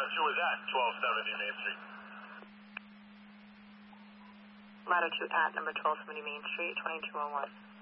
Latitude 2 is at 1270 Main Street. Latitude at number 1270 Main Street, 2201.